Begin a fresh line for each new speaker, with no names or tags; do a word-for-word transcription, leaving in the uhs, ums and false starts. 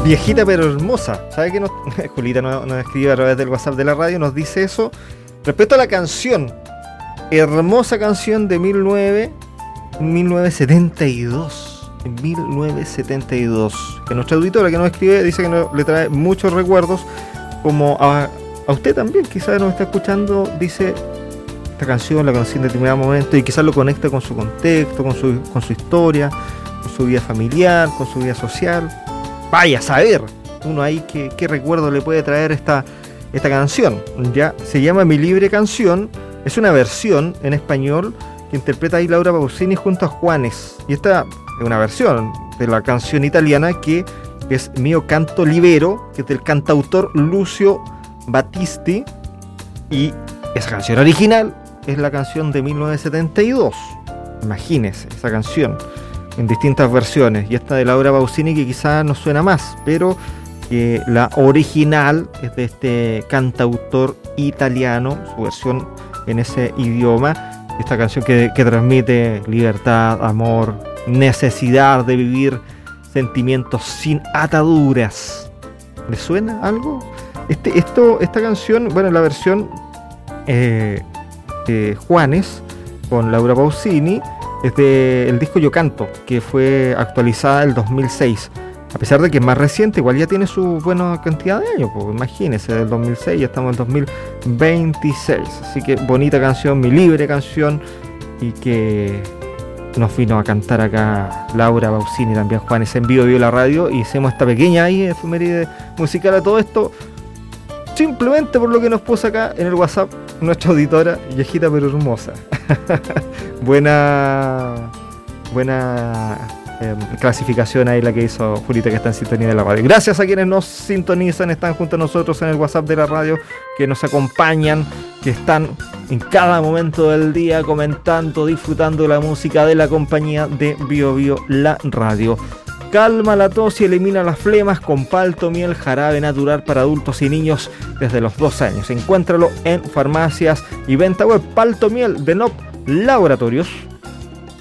Viejita pero hermosa. ¿Sabe qué nos, Julita nos, nos escribe a través del WhatsApp de la radio? Nos dice eso respecto a la canción. Hermosa canción de mil novecientos setenta y dos. En mil novecientos setenta y dos. Que nuestra auditora que nos escribe dice que no, le trae muchos recuerdos. Como a, a usted también, quizás nos está escuchando, dice... Esta canción la conocí en determinado momento y quizás lo conecta con su contexto, con su, con su historia, con su vida familiar, con su vida social. Vaya a saber uno ahí qué, qué recuerdo le puede traer esta, esta canción. Ya se llama Mi Libre Canción, es una versión en español que interpreta ahí Laura Pausini junto a Juanes. Y esta es una versión de la canción italiana que es Mio Canto Libero, que es del cantautor Lucio Battisti, y esa canción original es la canción de mil novecientos setenta y dos. Imagínense esa canción en distintas versiones. Y esta de Laura Pausini que quizás no suena más, pero que la original es de este cantautor italiano, su versión en ese idioma. Esta canción que, que transmite libertad, amor, necesidad de vivir sentimientos sin ataduras. ¿Le suena algo? Este, esto, esta canción, bueno, la versión eh, de Juanes con Laura Pausini es del disco Yo Canto, que fue actualizada el dos mil seis. A pesar de que es más reciente, igual ya tiene su buena cantidad de años, pues imagínense, del dos mil seis, ya estamos en dos mil veintiséis. Así que bonita canción, Mi Libre Canción, y que nos vino a cantar acá Laura Pausini, también Juanes, en vivo, vio la radio, y hicimos esta pequeña ahí efeméride musical a todo esto, simplemente por lo que nos puso acá en el WhatsApp nuestra auditora, viejita pero hermosa. buena buena eh, clasificación ahí la que hizo Julita, que está en sintonía de la radio. Gracias a quienes nos sintonizan, están junto a nosotros en el WhatsApp de la radio, que nos acompañan, que están en cada momento del día comentando, disfrutando de la música de la compañía de Bio Bio La Radio. Calma la tos y elimina las flemas con Palto Miel, jarabe natural para adultos y niños desde los dos años. Encuéntralo en farmacias y venta web. Palto Miel de N O P Laboratorios.